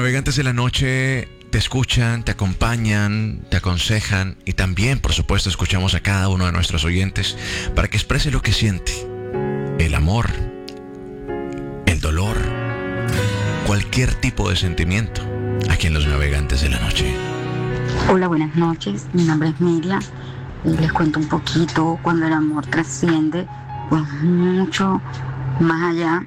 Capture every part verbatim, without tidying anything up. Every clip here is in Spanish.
navegantes de la noche te escuchan, te acompañan, te aconsejan y también, por supuesto, escuchamos a cada uno de nuestros oyentes para que exprese lo que siente. El amor, el dolor, cualquier tipo de sentimiento aquí en Los Navegantes de la Noche. Hola, buenas noches. Mi nombre es Miriam y les cuento un poquito cuando el amor trasciende, pues mucho más allá.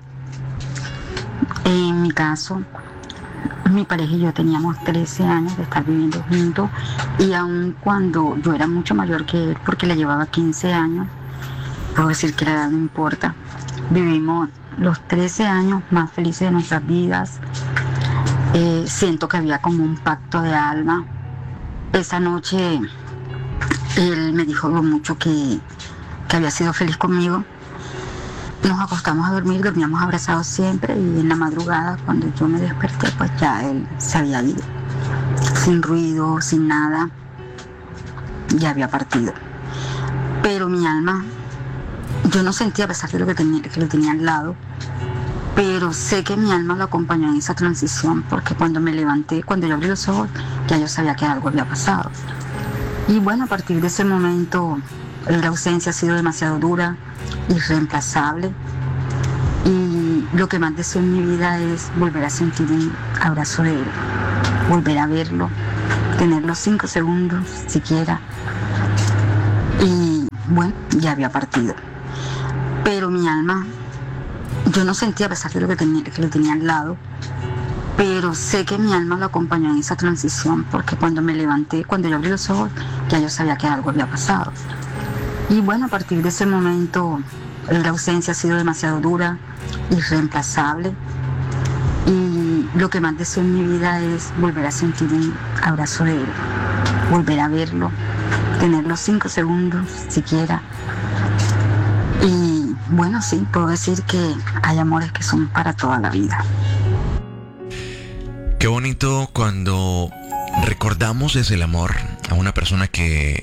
En mi caso, mi pareja y yo teníamos trece años de estar viviendo juntos y aun cuando yo era mucho mayor que él porque le llevaba quince años, puedo decir que la edad no importa. Vivimos los trece años más felices de nuestras vidas. Eh, siento que había como un pacto de alma. Esa noche él me dijo lo mucho que, que había sido feliz conmigo. Nos acostamos a dormir, dormíamos abrazados siempre y en la madrugada cuando yo me desperté pues ya él se había ido. Sin ruido, sin nada, ya había partido. Pero mi alma, yo no sentía a pesar de lo que, tenía, que lo tenía al lado, pero sé que mi alma lo acompañó en esa transición porque cuando me levanté, cuando yo abrí los ojos, ya yo sabía que algo había pasado. Y bueno, a partir de ese momento la ausencia ha sido demasiado dura, irreemplazable, y lo que más deseo en mi vida es volver a sentir un abrazo de él, volver a verlo, tenerlo cinco segundos siquiera. Y bueno, ya había partido, pero mi alma, yo no sentía a pesar de lo que, tenía, que lo tenía al lado, pero sé que mi alma lo acompañó en esa transición porque cuando me levanté, cuando yo abrí los ojos, ya yo sabía que algo había pasado. Y bueno, a partir de ese momento la ausencia ha sido demasiado dura, irreemplazable, y lo que más deseo en mi vida es volver a sentir un abrazo de él, volver a verlo, tenerlo cinco segundos siquiera. Y bueno, sí, puedo decir que hay amores que son para toda la vida. Qué bonito cuando recordamos desde el amor a una persona que